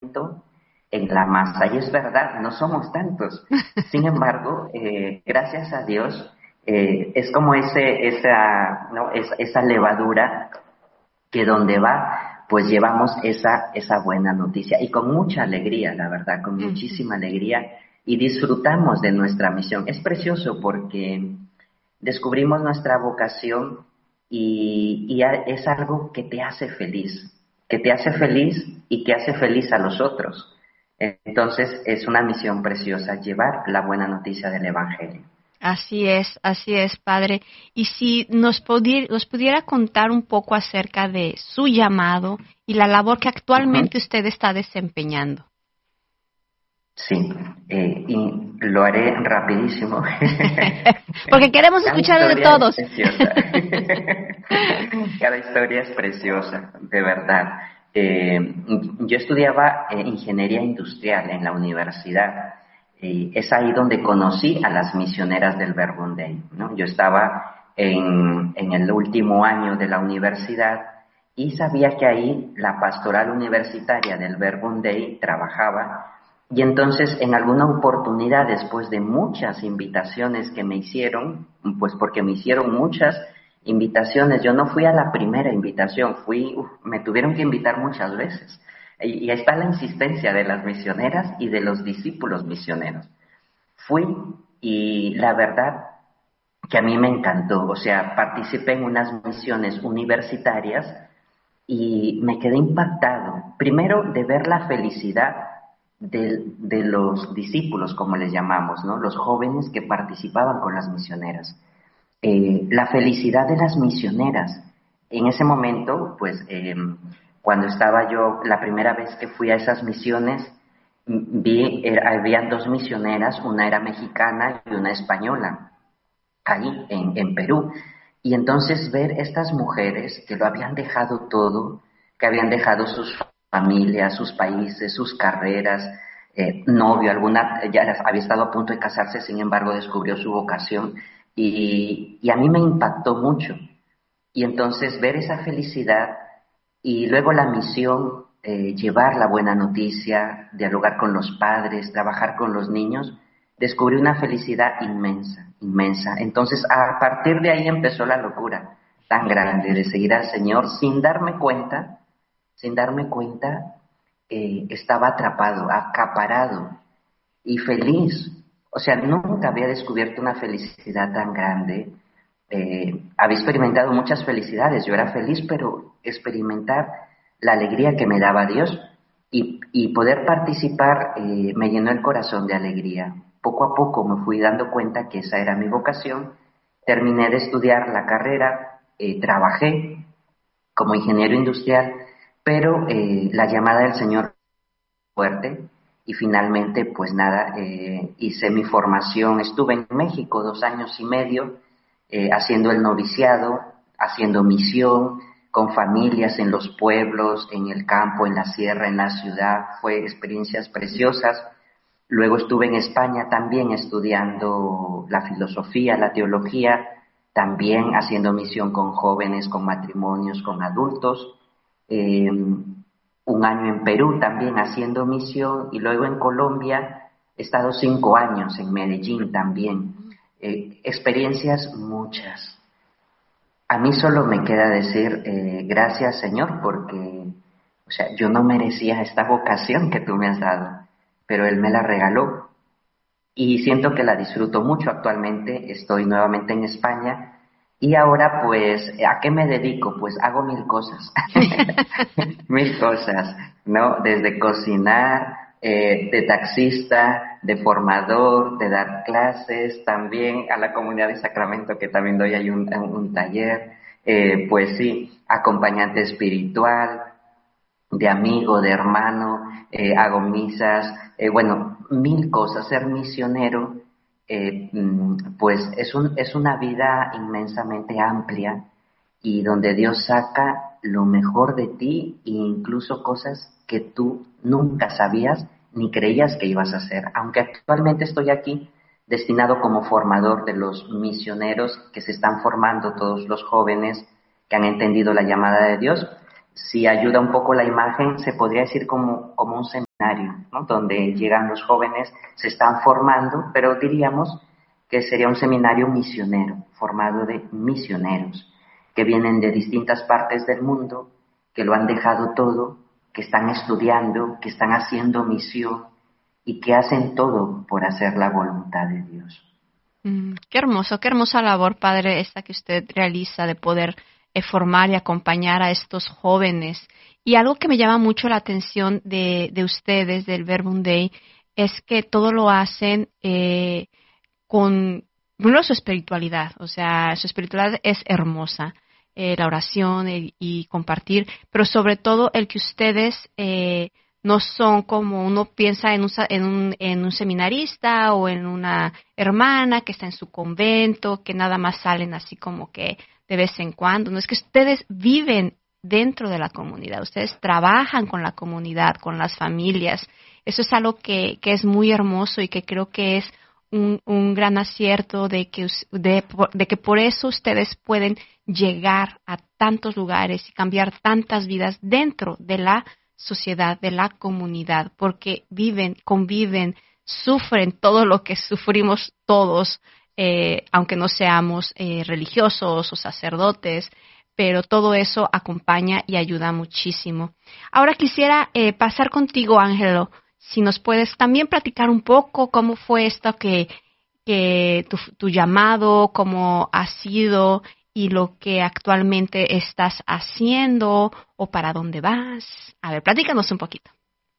en la masa. Y es verdad, no somos tantos. Sin embargo, gracias a Dios, es como esa levadura que donde va, pues llevamos esa buena noticia. Y con mucha alegría, la verdad, con muchísima alegría. Y disfrutamos de nuestra misión. Es precioso porque descubrimos nuestra vocación y es algo que te hace feliz, y que hace feliz a los otros. Entonces es una misión preciosa llevar la buena noticia del Evangelio. Así es, Padre. Y si nos pudiera contar un poco acerca de su llamado y la labor que actualmente usted está desempeñando. Sí, y lo haré rapidísimo. Porque queremos escuchar de todos. Cada historia es preciosa, de verdad. Yo estudiaba ingeniería industrial en la universidad. Es ahí donde conocí a las misioneras del Verbum Dei, ¿no? Yo estaba en el último año de la universidad y sabía que ahí la pastoral universitaria del Verbum Dei trabajaba. Y entonces, en alguna oportunidad, después de muchas invitaciones que me hicieron, pues porque me hicieron muchas invitaciones, yo no fui a la primera invitación, me tuvieron que invitar muchas veces. Y ahí está la insistencia de las misioneras y de los discípulos misioneros. Fui y la verdad que a mí me encantó, o sea, participé en unas misiones universitarias y me quedé impactado, primero de ver la felicidad de los discípulos, como les llamamos, ¿no? Los jóvenes que participaban con las misioneras. La felicidad de las misioneras. En ese momento, pues, cuando estaba yo, la primera vez que fui a esas misiones, habían dos misioneras, una era mexicana y una española, ahí en Perú. Y entonces ver estas mujeres que lo habían dejado todo, que habían dejado sus familias, sus países, sus carreras, novio, alguna ya había estado a punto de casarse, sin embargo descubrió su vocación y a mí me impactó mucho. Y entonces ver esa felicidad y luego la misión, llevar la buena noticia, dialogar con los padres, trabajar con los niños, descubrí una felicidad inmensa, inmensa. Entonces, a partir de ahí empezó la locura tan grande de seguir al Señor sin darme cuenta, estaba atrapado, acaparado y feliz. O sea, nunca había descubierto una felicidad tan grande. Había experimentado muchas felicidades, yo era feliz, pero experimentar la alegría que me daba Dios y poder participar me llenó el corazón de alegría. Poco a poco me fui dando cuenta que esa era mi vocación. Terminé de estudiar la carrera, trabajé como ingeniero industrial, pero la llamada del Señor fuerte y finalmente pues nada, hice mi formación, estuve en México 2 años y medio haciendo el noviciado, haciendo misión con familias en los pueblos, en el campo, en la sierra, en la ciudad, fue experiencias preciosas. Luego estuve en España también estudiando la filosofía, la teología, también haciendo misión con jóvenes, con matrimonios, con adultos. Un año en Perú también haciendo misión y luego en Colombia he estado 5 años en Medellín también. Experiencias muchas. A mí solo me queda decir gracias Señor porque, o sea, yo no merecía esta vocación que tú me has dado, pero Él me la regaló y siento que la disfruto mucho. Actualmente estoy nuevamente en España y ahora pues, ¿a qué me dedico? Pues hago 1000 cosas, 1000 cosas, ¿no? Desde cocinar, de taxista, de formador, de dar clases, también a la comunidad de Sacramento que también doy ahí un taller, pues sí, acompañante espiritual, de amigo, de hermano, hago misas, bueno, 1000 cosas. Ser misionero, pues es una vida inmensamente amplia y donde Dios saca lo mejor de ti e incluso cosas que tú nunca sabías ni creías que ibas a hacer. Aunque actualmente estoy aquí destinado como formador de los misioneros que se están formando, todos los jóvenes que han entendido la llamada de Dios. Si ayuda un poco la imagen, se podría decir como un seminario seminario, ¿no? Donde llegan los jóvenes, se están formando, pero diríamos que sería un seminario misionero, formado de misioneros, que vienen de distintas partes del mundo, que lo han dejado todo, que están estudiando, que están haciendo misión y que hacen todo por hacer la voluntad de Dios. Qué hermoso, qué hermosa labor, Padre, esta que usted realiza de poder formar y acompañar a estos jóvenes. Y algo que me llama mucho la atención de ustedes, del Verbum Dei, es que todo lo hacen con, primero, su espiritualidad. O sea, su espiritualidad es hermosa, la oración y compartir, pero sobre todo el que ustedes no son como uno piensa en un seminarista o en una hermana que está en su convento, que nada más salen así como que de vez en cuando. No, es que ustedes viven dentro de la comunidad, ustedes trabajan con la comunidad, con las familias. Eso es algo que es muy hermoso y que creo que es un gran acierto de que por eso ustedes pueden llegar a tantos lugares y cambiar tantas vidas dentro de la sociedad, de la comunidad, porque viven, conviven, sufren todo lo que sufrimos todos, aunque no seamos religiosos o sacerdotes, pero todo eso acompaña y ayuda muchísimo. Ahora quisiera pasar contigo, Ángelo, si nos puedes también platicar un poco cómo fue esto que tu llamado, cómo ha sido y lo que actualmente estás haciendo o para dónde vas. A ver, platícanos un poquito.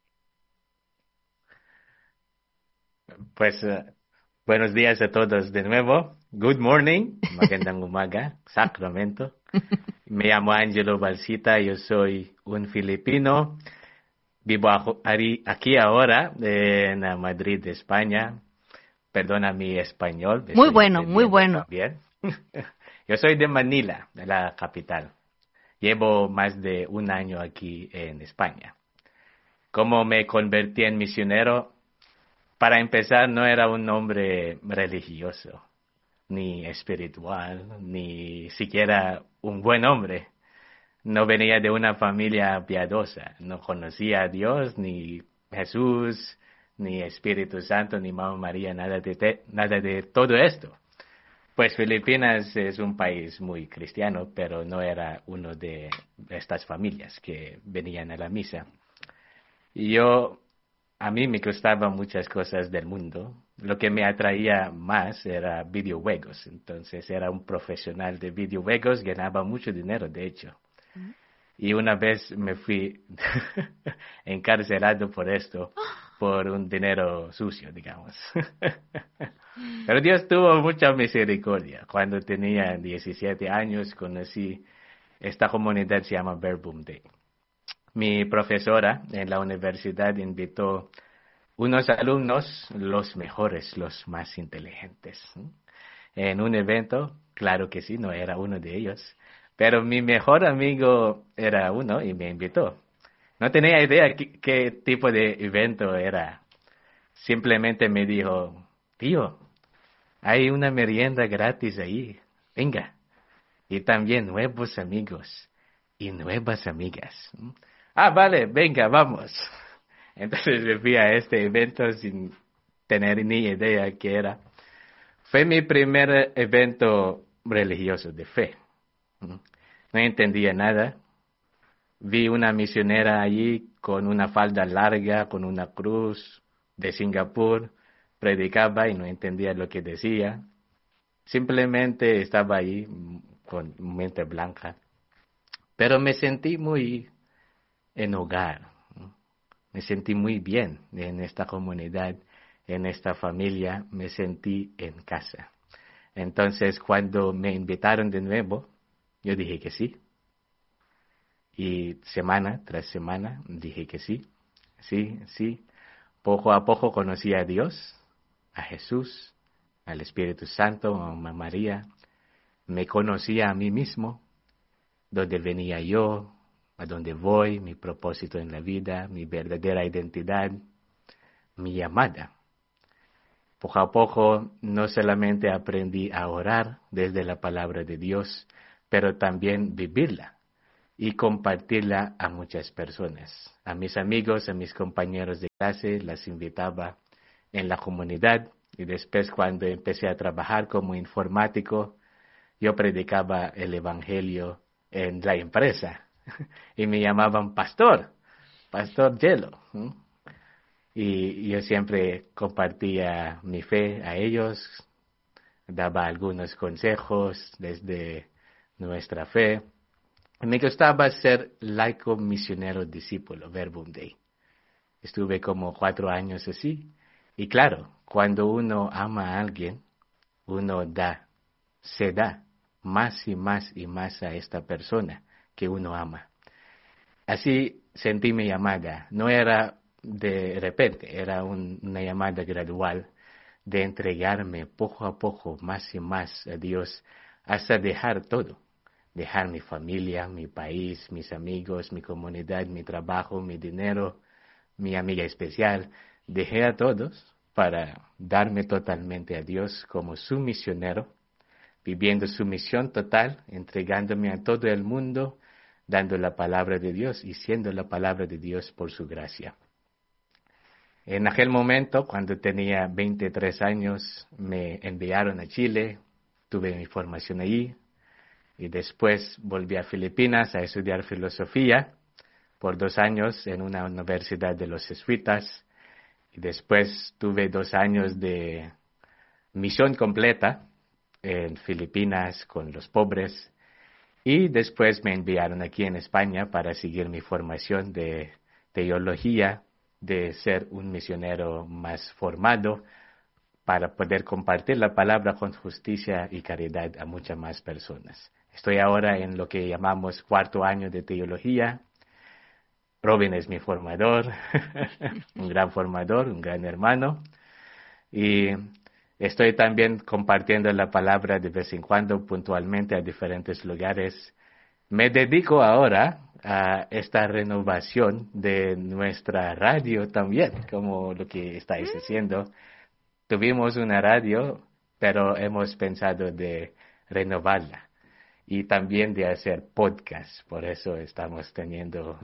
Pues buenos días a todos de nuevo. Good morning. Magandang umaga, Sacramento. Me llamo Angelo Balsita, yo soy un filipino. Vivo aquí ahora en Madrid, España. Perdona mi español. Muy bueno, muy bueno. También. Yo soy de Manila, de la capital. Llevo más de un año aquí en España. ¿Cómo me convertí en misionero? Para empezar, no era un hombre religioso, ni espiritual, ni siquiera un buen hombre. No venía de una familia piadosa, no conocía a Dios, ni Jesús, ni Espíritu Santo, ni Mamá María, nada de todo esto. Pues Filipinas es un país muy cristiano, pero no era uno de estas familias que venían a la misa. Y a mí me gustaban muchas cosas del mundo. Lo que me atraía más era videojuegos. Entonces era un profesional de videojuegos, ganaba mucho dinero, de hecho. Y una vez me fui encarcelado por esto, por un dinero sucio, digamos. Pero Dios tuvo mucha misericordia. Cuando tenía 17 años conocí esta comunidad, se llama Verbum Dei. Mi profesora en la universidad invitó unos alumnos, los mejores, los más inteligentes, en un evento. Claro que sí, no era uno de ellos, pero mi mejor amigo era uno y me invitó. No tenía idea qué tipo de evento era. Simplemente me dijo, tío, hay una merienda gratis ahí, venga. Y también nuevos amigos y nuevas amigas. Ah, vale, venga, vamos. Entonces me fui a este evento sin tener ni idea qué era. Fue mi primer evento religioso de fe. No entendía nada. Vi una misionera allí con una falda larga, con una cruz de Singapur. Predicaba y no entendía lo que decía. Simplemente estaba ahí con mente blanca. Pero me sentí muy en hogar. Me sentí muy bien en esta comunidad, en esta familia. Me sentí en casa. Entonces, cuando me invitaron de nuevo, yo dije que sí. Y semana tras semana dije que sí, sí, sí. Poco a poco conocí a Dios, a Jesús, al Espíritu Santo, a Mamá María. Me conocía a mí mismo, dónde venía yo, a dónde voy, mi propósito en la vida, mi verdadera identidad, mi llamada. Poco a poco no solamente aprendí a orar desde la palabra de Dios, pero también vivirla. y compartirla a muchas personas. A mis amigos, a mis compañeros de clase, las invitaba en la comunidad y después cuando empecé a trabajar como informático, yo predicaba el evangelio en la empresa y me llamaban Pastor Hielo. Y yo siempre compartía mi fe a ellos, daba algunos consejos desde nuestra fe. Me gustaba ser laico misionero discípulo, Verbum Dei. Estuve como 4 años así. Y claro, cuando uno ama a alguien, uno se da más y más y más a esta persona que uno ama. Así sentí mi llamada. No era de repente, era una llamada gradual de entregarme poco a poco más y más a Dios hasta dejar todo. Dejar mi familia, mi país, mis amigos, mi comunidad, mi trabajo, mi dinero, mi amiga especial. Dejé a todos para darme totalmente a Dios como su misionero, viviendo su misión total, entregándome a todo el mundo, dando la palabra de Dios y siendo la palabra de Dios por su gracia. En aquel momento, cuando tenía 23 años, me enviaron a Chile, tuve mi formación allí, y después volví a Filipinas a estudiar filosofía por 2 años en una universidad de los jesuitas. Y después tuve 2 años de misión completa en Filipinas con los pobres. Y después me enviaron aquí en España para seguir mi formación de teología, de ser un misionero más formado, para poder compartir la palabra con justicia y caridad a muchas más personas. Estoy ahora en lo que llamamos 4º año de teología. Robin es mi formador, un gran formador, un gran hermano. Y estoy también compartiendo la palabra de vez en cuando, puntualmente, a diferentes lugares. Me dedico ahora a esta renovación de nuestra radio también, como lo que estáis haciendo. Tuvimos una radio, pero hemos pensado de renovarla y también de hacer podcast. Por eso estamos teniendo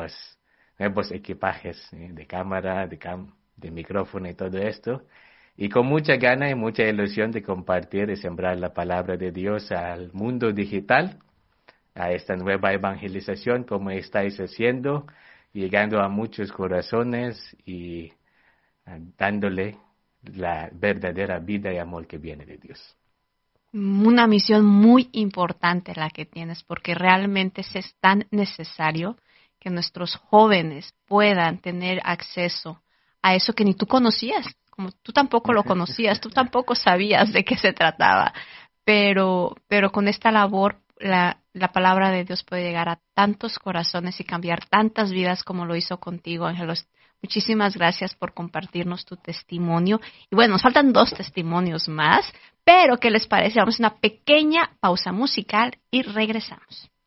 nuevos equipajes de cámara, de micrófono y todo esto. Y con mucha gana y mucha ilusión de compartir y sembrar la palabra de Dios al mundo digital, a esta nueva evangelización como estáis haciendo, llegando a muchos corazones y dándole la verdadera vida y amor que viene de Dios. Una misión muy importante la que tienes, porque realmente es tan necesario que nuestros jóvenes puedan tener acceso a eso que ni tú conocías, como tú tampoco lo conocías, tú tampoco sabías de qué se trataba, pero con esta labor la palabra de Dios puede llegar a tantos corazones y cambiar tantas vidas como lo hizo contigo, Ángelos. Muchísimas gracias por compartirnos tu testimonio. Y bueno, nos faltan 2 testimonios más, pero ¿qué les parece? Vamos a una pequeña pausa musical y regresamos.